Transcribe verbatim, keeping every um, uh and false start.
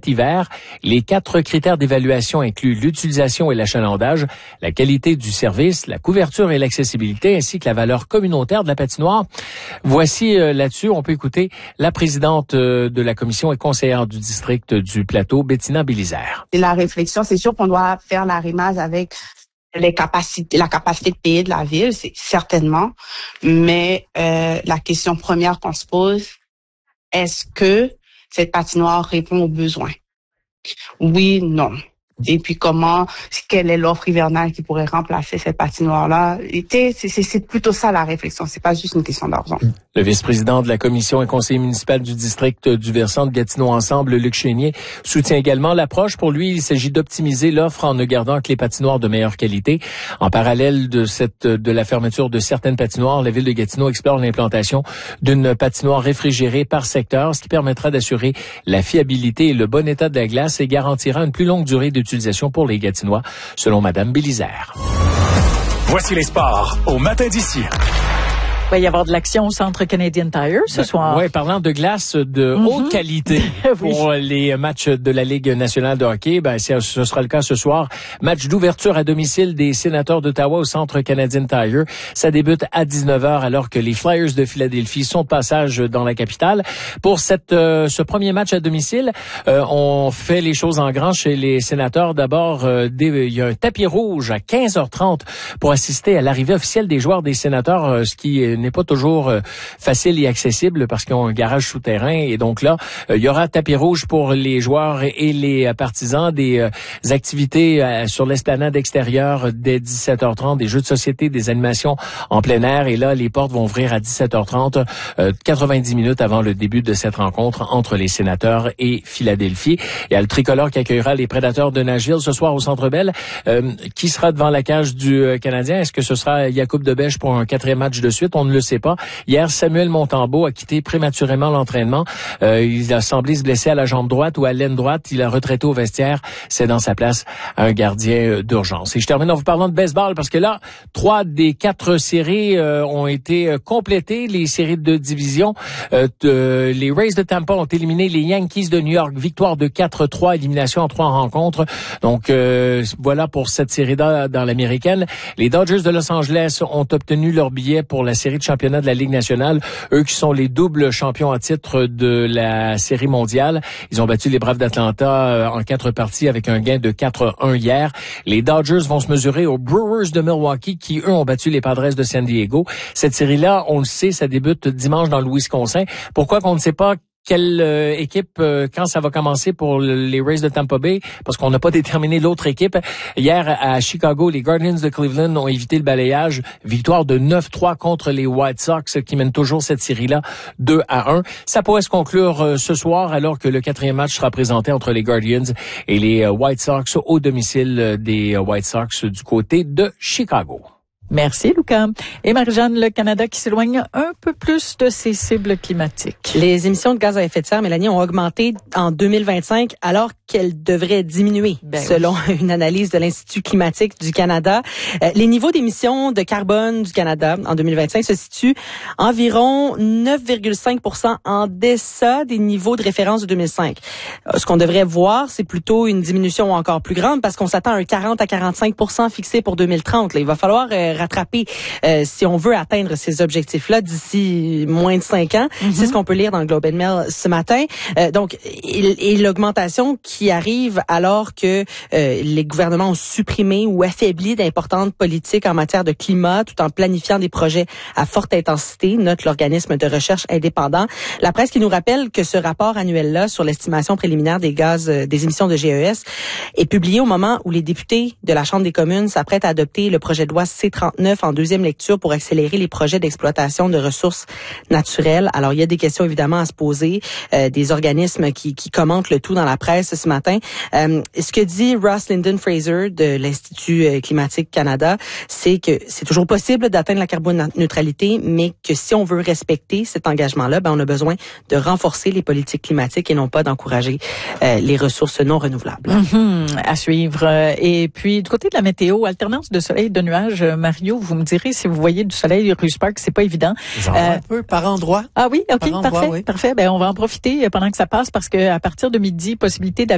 ski vert. Les quatre critères d'évaluation incluent l'utilisation et l'achalandage, la qualité du service, la couverture et l'accessibilité, ainsi que la valeur communautaire de la patinoire. Voici euh, là-dessus, on peut écouter la présidente euh, de la commission et conseillère du district du Plateau, Bettina Bélizaire. La réflexion, c'est sûr qu'on doit faire l'arrimage avec les capacités, la capacité de payer de la ville, c'est certainement. Mais euh, la question première qu'on se pose, est-ce que cette patinoire répond aux besoins? Oui, non. Et puis comment, quelle est l'offre hivernale qui pourrait remplacer cette patinoire-là? C'est, c'est, c'est plutôt ça la réflexion, c'est pas juste une question d'argent. Le vice-président de la commission et conseiller municipal du district du versant de Gatineau Ensemble, Luc Chénier, soutient également l'approche. Pour lui, il s'agit d'optimiser l'offre en ne gardant que les patinoires de meilleure qualité. En parallèle de cette de la fermeture de certaines patinoires, la ville de Gatineau explore l'implantation d'une patinoire réfrigérée par secteur, ce qui permettra d'assurer la fiabilité et le bon état de la glace et garantira une plus longue durée d'utilisation pour les Gatinois, selon Madame Bélizaire. Voici les sports au matin d'ici. Il va y avoir de l'action au Centre Canadian Tire ce soir. Oui, parlant de glace de mm-hmm. haute qualité pour oui. les matchs de la Ligue nationale de hockey, ben ce sera le cas ce soir. Match d'ouverture à domicile des Sénateurs d'Ottawa au Centre Canadian Tire. Ça débute à dix-neuf heures alors que les Flyers de Philadelphie sont de passage dans la capitale. Pour cette euh, ce premier match à domicile, euh, on fait les choses en grand chez les Sénateurs. D'abord, euh, des, il y a un tapis rouge à quinze heures trente pour assister à l'arrivée officielle des joueurs des Sénateurs, euh, ce qui est n'est pas toujours euh, facile et accessible parce qu'ils ont un garage souterrain. Et donc là, euh, il y aura tapis rouge pour les joueurs et, et les euh, partisans, des euh, activités euh, sur l'esplanade extérieure dès dix-sept heures trente, des jeux de société, des animations en plein air. Et là, les portes vont ouvrir à dix-sept heures trente, euh, quatre-vingt-dix minutes avant le début de cette rencontre entre les Sénateurs et Philadelphie. Il y a le tricolore qui accueillera les Prédateurs de Nashville ce soir au Centre Bell. Euh, qui sera devant la cage du euh, Canadien? Est-ce que ce sera Jakub Debèche pour un quatrième match de suite? On ne le sait pas. Hier, Samuel Montembeault a quitté prématurément l'entraînement. Euh, il a semblé se blesser à la jambe droite ou à l'aine droite. Il a retraité au vestiaire. C'est dans sa place un gardien d'urgence. Et je termine en vous parlant de baseball parce que là, trois des quatre séries euh, ont été complétées. Les séries de division. Euh, de, les Rays de Tampa ont éliminé les Yankees de New York. Victoire de quatre trois, élimination en trois rencontres. Donc, euh, voilà pour cette série-là dans l'américaine. Les Dodgers de Los Angeles ont obtenu leur billet pour la série de championnat de la Ligue nationale. Eux qui sont les doubles champions à titre de la série mondiale. Ils ont battu les Braves d'Atlanta en quatre parties avec un gain de quatre un hier. Les Dodgers vont se mesurer aux Brewers de Milwaukee qui, eux, ont battu les Padres de San Diego. Cette série-là, on le sait, ça débute dimanche dans le Wisconsin. Pourquoi qu'on ne sait pas quelle euh, équipe, euh, quand ça va commencer pour les Rays de Tampa Bay, parce qu'on n'a pas déterminé l'autre équipe. Hier, à Chicago, les Guardians de Cleveland ont évité le balayage. Victoire de neuf trois contre les White Sox, qui mènent toujours cette série-là deux à un. Ça pourrait se conclure euh, ce soir, alors que le quatrième match sera présenté entre les Guardians et les euh, White Sox au domicile des euh, White Sox du côté de Chicago. Merci, Lucas. Et Marie-Jeanne, le Canada qui s'éloigne un peu plus de ses cibles climatiques. Les émissions de gaz à effet de serre, Mélanie, ont augmenté en deux mille vingt-cinq alors qu'elles devraient diminuer, ben selon oui. une analyse de l'Institut climatique du Canada. Euh, les niveaux d'émissions de carbone du Canada en deux mille vingt-cinq se situent environ neuf virgule cinq pour cent en deçà des niveaux de référence de deux mille cinq. Euh, ce qu'on devrait voir, c'est plutôt une diminution encore plus grande parce qu'on s'attend à un quarante à quarante-cinq pour cent fixé pour deux mille trente. Là, il va falloir euh, rattraper euh, si on veut atteindre ces objectifs-là d'ici moins de cinq ans. Mm-hmm. C'est ce qu'on peut lire dans le Globe and Mail ce matin. Euh, donc, et, et l'augmentation qui arrive alors que euh, les gouvernements ont supprimé ou affaibli d'importantes politiques en matière de climat tout en planifiant des projets à forte intensité, note l'organisme de recherche indépendant. La presse qui nous rappelle que ce rapport annuel-là sur l'estimation préliminaire des gaz, euh, des émissions de G E S est publié au moment où les députés de la Chambre des communes s'apprêtent à adopter le projet de loi C trente-neuf en deuxième lecture pour accélérer les projets d'exploitation de ressources naturelles. Alors, il y a des questions évidemment à se poser, euh, des organismes qui, qui commentent le tout dans la presse ce matin. Euh, ce que dit Ross Lyndon Fraser de l'Institut climatique Canada, c'est que c'est toujours possible d'atteindre la carboneutralité, mais que si on veut respecter cet engagement-là, ben on a besoin de renforcer les politiques climatiques et non pas d'encourager euh, les ressources non renouvelables. Mm-hmm, à suivre. Et puis, du côté de la météo, alternance de soleil et de nuages, Mario, vous me direz si vous voyez du soleil, Russe Park, c'est pas évident. Genre euh, un peu par endroit. Ah oui, ok, par parfait, endroit, oui. parfait. Ben on va en profiter pendant que ça passe parce que à partir de midi, possibilité